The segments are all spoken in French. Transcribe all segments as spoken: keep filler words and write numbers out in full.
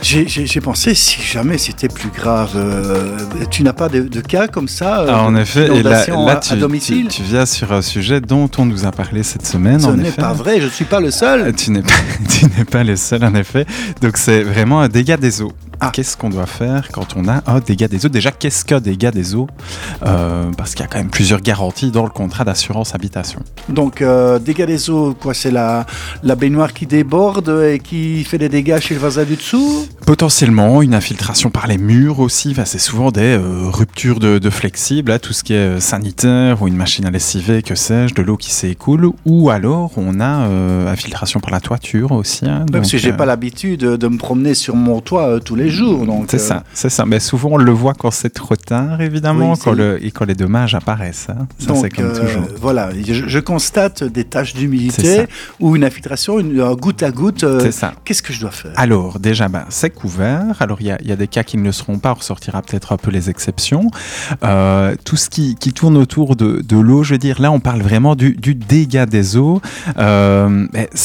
J'ai, j'ai, j'ai pensé si jamais c'était plus grave. Euh, tu n'as pas de, de cas comme ça euh, ah, En effet, et là, là à, tu, à domicile tu, tu viens sur un sujet dont on nous a parlé cette semaine. Ce en n'est effet. pas vrai, je ne suis pas le seul. Euh, tu, n'es pas, tu n'es pas le seul, en effet. Donc c'est vraiment un dégât des eaux. Ah. Qu'est-ce qu'on doit faire quand on a un dégât des eaux? Déjà, qu'est-ce qu'un dégât des eaux? euh, Parce qu'il y a quand même plusieurs garanties dans le contrat d'assurance habitation. Donc, euh, dégâts des eaux, quoi? C'est la, la baignoire qui déborde et qui fait des dégâts chez le voisin du dessous? Potentiellement, une infiltration par les murs aussi. Enfin, c'est souvent des euh, ruptures de, de flexibles, hein, tout ce qui est sanitaire ou une machine à lessiver, que sais-je, de l'eau qui s'écoule. Ou alors, on a euh, infiltration par la toiture aussi. Hein, donc, parce que j'ai euh... pas l'habitude de me promener sur mon toit euh, tous les jours. Donc, c'est euh... ça, c'est ça. Mais souvent, on le voit quand c'est trop tard, évidemment, oui, quand le, et quand les dommages apparaissent. Hein. Ça, donc, c'est comme euh, toujours. Voilà, je, je constate des taches d'humidité ou une infiltration, une, un goutte à goutte. Euh, c'est ça. Qu'est-ce que je dois faire? Alors, déjà, ben, c'est couvert. Alors, il y, y a des cas qui ne le seront pas. On ressortira peut-être un peu les exceptions. Euh, tout ce qui, qui tourne autour de, de l'eau, je veux dire, là, on parle vraiment du, du dégât des eaux. Euh,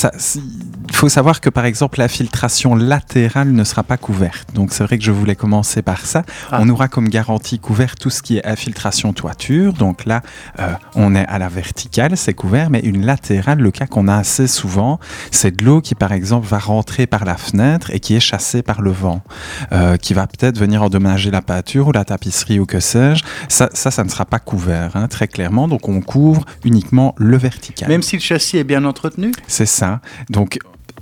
il faut savoir que, par exemple, la filtration latérale ne sera pas couverte. Donc, c'est vrai que je voulais commencer par ça. Ah. On aura comme garantie couvert tout ce qui est infiltration toiture. Donc là, euh, on est à la verticale, c'est couvert, mais une latérale, le cas qu'on a assez souvent, c'est de l'eau qui, par exemple, va rentrer par la fenêtre et qui est chassée par le vent, euh, qui va peut-être venir endommager la peinture ou la tapisserie ou que sais-je. Ça, ça, ça ne sera pas couvert, hein, très clairement. Donc, on couvre uniquement le vertical. Même si le châssis est bien entretenu? C'est ça. Donc,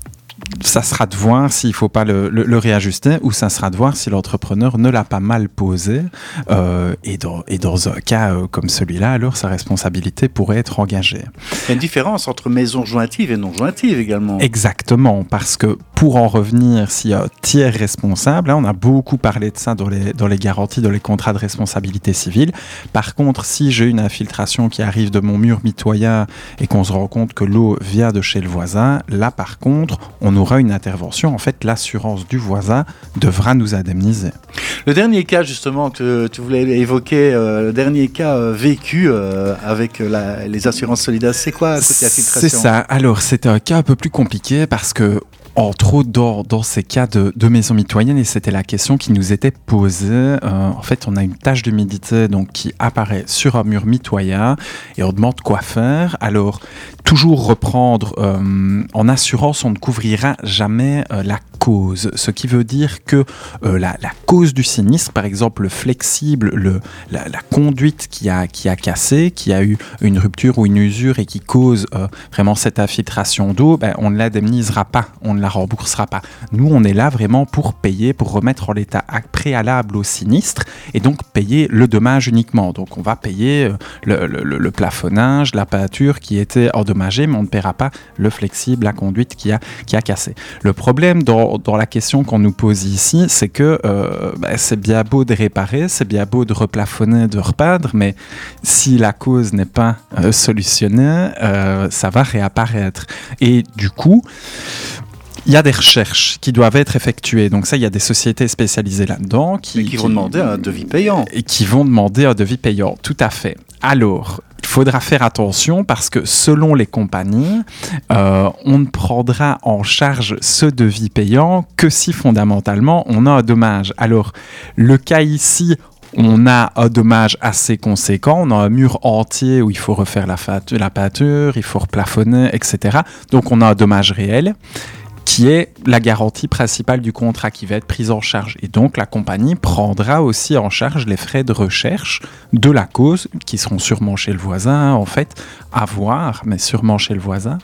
ça sera de voir s'il ne faut pas le, le, le réajuster ou ça sera de voir si l'entrepreneur ne l'a pas mal posé. Euh, et, dans, et dans un cas euh, comme celui-là, alors sa responsabilité pourrait être engagée. Il y a une différence entre maison jointive et non jointive également. Exactement, parce que pour en revenir, s'il y a un tiers responsable, hein, on a beaucoup parlé de ça dans les, dans les garanties, dans les contrats de responsabilité civile. Par contre, si j'ai une infiltration qui arrive de mon mur mitoyen et qu'on se rend compte que l'eau vient de chez le voisin, là par contre, on aura une intervention. En fait, l'assurance du voisin devra nous indemniser. Le dernier cas, justement, que tu voulais évoquer, euh, le dernier cas euh, vécu euh, avec la, les assurances solidaires, c'est quoi côté infiltration? C'est ça. Alors, c'est un cas un peu plus compliqué parce que entre autres, dans, dans ces cas de, de maison mitoyenne, et c'était la question qui nous était posée, euh, en fait, on a une tache d'humidité donc, qui apparaît sur un mur mitoyen et on demande quoi faire. Alors, toujours reprendre, euh, en assurance, on ne couvrira jamais euh, la cause, ce qui veut dire que euh, la, la cause du sinistre, par exemple le flexible, le, la, la conduite qui a, qui a cassé, qui a eu une rupture ou une usure et qui cause euh, vraiment cette infiltration d'eau, ben, on ne l'indemnisera pas, on ne la remboursera pas. Nous, on est là vraiment pour payer, pour remettre en l'état préalable au sinistre et donc payer le dommage uniquement. Donc on va payer le, le, le plafonnage, la peinture qui était endommagée, mais on ne paiera pas le flexible, la conduite qui a, qui a cassé. Le problème dans, dans la question qu'on nous pose ici, c'est que euh, bah, c'est bien beau de réparer, c'est bien beau de replafonner, de repeindre, mais si la cause n'est pas euh, solutionnée, euh, ça va réapparaître. Et du coup, il y a des recherches qui doivent être effectuées. Donc ça, il y a des sociétés spécialisées là-dedans. Qui, Mais qui vont qui, demander un devis payant. Et qui vont demander un devis payant, tout à fait. Alors, il faudra faire attention parce que selon les compagnies, euh, on ne prendra en charge ce devis payant que si fondamentalement on a un dommage. Alors, le cas ici, on a un dommage assez conséquent, on a un mur entier où il faut refaire la, fat- la peinture, il faut replafonner, et cetera. Donc on a un dommage réel qui est la garantie principale du contrat qui va être prise en charge. Et donc, la compagnie prendra aussi en charge les frais de recherche de la cause, qui seront sûrement chez le voisin, en fait, à voir, mais sûrement chez le voisin.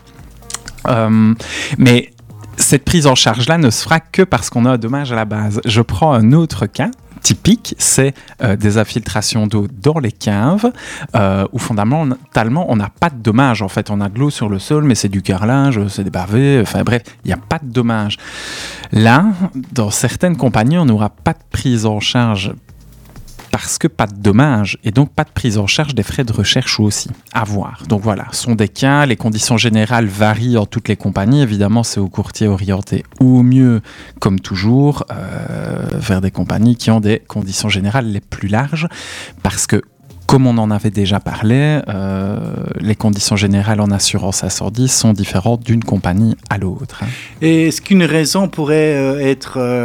Euh, mais cette prise en charge-là ne se fera que parce qu'on a un dommage à la base. Je prends un autre cas typique, c'est euh, des infiltrations d'eau dans les caves euh, où fondamentalement on n'a pas de dommage. En fait, on a de l'eau sur le sol, mais c'est du carrelage, c'est des pavés, enfin bref, il n'y a pas de dommage. Là, dans certaines compagnies, on n'aura pas de prise en charge parce que pas de dommage et donc pas de prise en charge des frais de recherche aussi à voir. Donc voilà, ce sont des cas, les conditions générales varient en toutes les compagnies. Évidemment, c'est aux courtiers orientés ou au mieux, comme toujours, euh, vers des compagnies qui ont des conditions générales les plus larges parce que Comme on en avait déjà parlé, euh, les conditions générales en assurance incendie sont différentes d'une compagnie à l'autre. Et est-ce qu'une raison pourrait euh, être euh,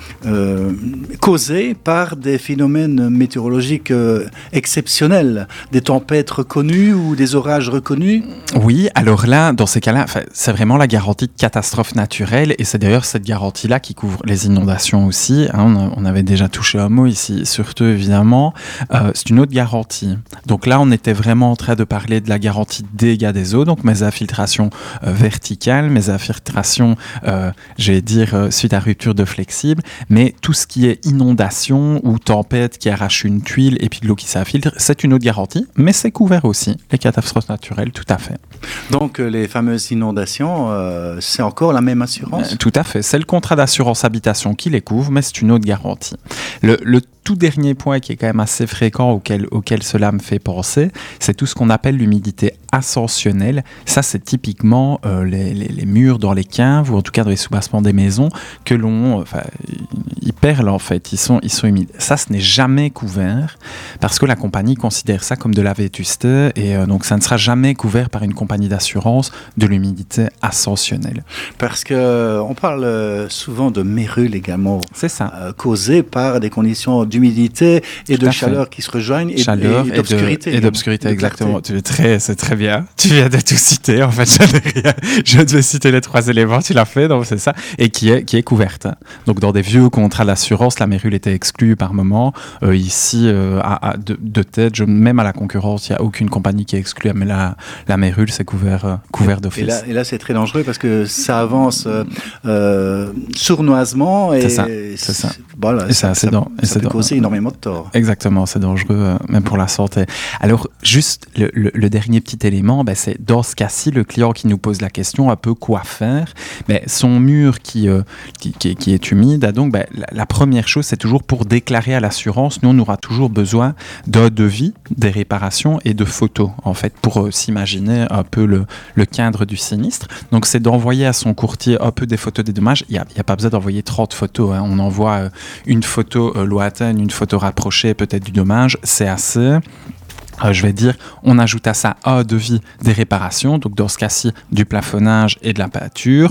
euh, causée par des phénomènes météorologiques euh, exceptionnels, des tempêtes reconnues ou des orages reconnus? Oui, alors là, dans ces cas-là, c'est vraiment la garantie de catastrophe naturelle, et c'est d'ailleurs cette garantie-là qui couvre les inondations aussi. Hein, on, a, on avait déjà touché un mot ici, surtout évidemment. Euh, c'est une autre garantie. Donc là, on était vraiment en train de parler de la garantie de dégâts des eaux, donc mes infiltrations euh, verticales, mes infiltrations, euh, j'allais dire, euh, suite à rupture de flexible, mais tout ce qui est inondation ou tempête qui arrache une tuile et puis de l'eau qui s'infiltre, c'est une autre garantie, mais c'est couvert aussi, les catastrophes naturelles, tout à fait. Donc euh, les fameuses inondations, euh, c'est encore la même assurance? euh, Tout à fait, c'est le contrat d'assurance habitation qui les couvre, mais c'est une autre garantie. Le, le tout dernier point qui est quand même assez fréquent auquel, auquel cela me fait penser, c'est tout ce qu'on appelle l'humidité ascensionnelle. Ça, c'est typiquement euh, les, les, les murs dans les caves ou en tout cas dans les soubassements des maisons que l'on... Enfin, ils perlent en fait, ils sont, ils sont humides. Ça, ce n'est jamais couvert parce que la compagnie considère ça comme de la vétusté et euh, donc ça ne sera jamais couvert par une compagnie d'assurance de l'humidité ascensionnelle. Parce qu'on parle souvent de mérules également. C'est ça. Euh, causées par des conditions d'humidité et Tout de à chaleur fait. qui se rejoignent et, Chaleur et d'obscurité. Et, de, et d'obscurité, de exactement. Tu es très, c'est très bien. Tu viens de tout citer. En fait, je, n'ai rien. je devais citer les trois éléments. Tu l'as fait, donc c'est ça. Et qui est, qui est couverte. Donc, dans des vieux contrats d'assurance, la mérule était exclue par moment. Euh, ici, euh, à, à, de, de tête, je, même à la concurrence, il n'y a aucune compagnie qui est exclue. Mais la, la mérule, c'est couvert, euh, couvert d'office. Et là, et là, c'est très dangereux parce que ça avance euh, euh, sournoisement. Et c'est ça. C'est ça. Voilà, et ça, ça, c'est ça, dans, ça peut dans, causer énormément de tort. Exactement, c'est dangereux, euh, même pour la santé. Alors, juste le, le, le dernier petit élément, ben, c'est dans ce cas-ci, le client qui nous pose la question un peu quoi faire. Ben, son mur qui, euh, qui, qui, qui est humide, donc ben, la, la première chose, c'est toujours pour déclarer à l'assurance, nous, on aura toujours besoin d'un devis, des réparations et de photos, en fait, pour euh, s'imaginer un peu le, le cadre du sinistre. Donc, c'est d'envoyer à son courtier un peu des photos des dommages. Il n'y a, a pas besoin d'envoyer trente photos. Hein. On envoie euh, une photo euh, lointaine, une photo rapprochée peut-être du dommage, c'est assez. Euh, je vais dire, on ajoute à ça un devis des réparations, donc dans ce cas-ci du plafonnage et de la peinture.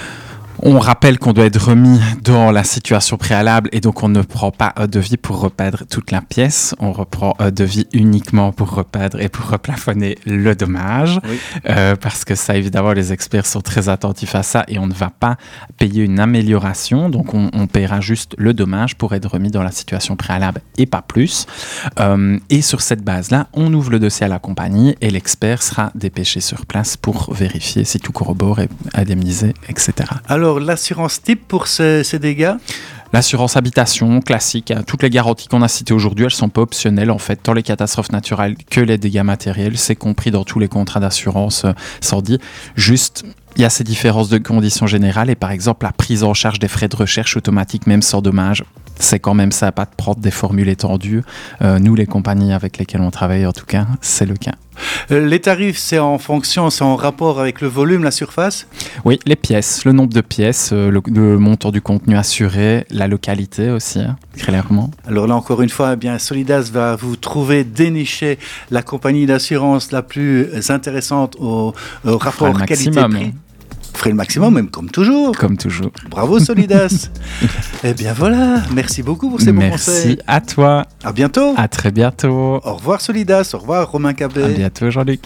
On rappelle qu'on doit être remis dans la situation préalable et donc on ne prend pas un devis pour repeindre toute la pièce. On reprend un devis uniquement pour repeindre et pour replafonner le dommage. Oui. Euh, parce que ça, évidemment, les experts sont très attentifs à ça et on ne va pas payer une amélioration. Donc on, on paiera juste le dommage pour être remis dans la situation préalable et pas plus. Euh, et sur cette base-là, on ouvre le dossier à la compagnie et l'expert sera dépêché sur place pour vérifier si tout corrobore et indemnisé, et cetera. Alors, Alors, l'assurance type pour ces, ces dégâts ? L'assurance habitation classique, hein. Toutes les garanties qu'on a citées aujourd'hui, elles ne sont pas optionnelles en fait, tant les catastrophes naturelles que les dégâts matériels, c'est compris dans tous les contrats d'assurance euh, incendie. Juste, il y a ces différences de conditions générales et par exemple la prise en charge des frais de recherche automatique, même sans dommage, c'est quand même ça, pas de prendre des formules étendues. Euh, nous, les compagnies avec lesquelles on travaille, en tout cas, c'est le cas. Les tarifs, c'est en fonction, c'est en rapport avec le volume, la surface ? Oui, les pièces, le nombre de pièces, euh, le, le montant du contenu assuré, la localité aussi, hein, clairement. Alors là, encore une fois, eh bien, Solidas va vous trouver, dénicher la compagnie d'assurance la plus intéressante au, au rapport qualité-prix. Vous ferez le maximum, même comme toujours. Comme toujours. Bravo Solidas. Eh bien voilà, merci beaucoup pour ces bons merci conseils. Merci à toi. À bientôt. À très bientôt. Au revoir Solidas, au revoir Romain Cabet. À bientôt Jean-Luc.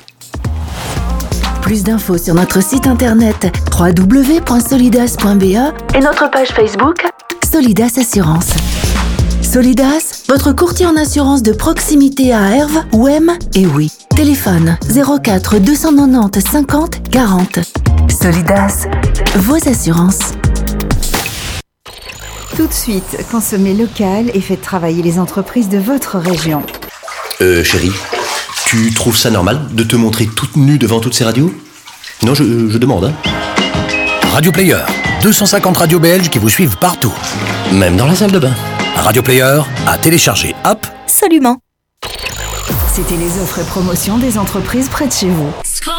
Plus d'infos sur notre site internet w w w point solidas point b e et notre page Facebook Solidas Assurance. Solidas, votre courtier en assurance de proximité à Herve, Ouem et Oui. Téléphone zéro quatre deux cent quatre-vingt-dix cinquante quarante. Solidas, vos assurances. Tout de suite, consommez local et faites travailler les entreprises de votre région. Euh, chérie, tu trouves ça normal de te montrer toute nue devant toutes ces radios ? Non, je, je demande, hein. Radio Player, deux cent cinquante radios belges qui vous suivent partout. Même dans la salle de bain. Radio Player, à télécharger, hop. Absolument. C'était les offres et promotions des entreprises près de chez vous.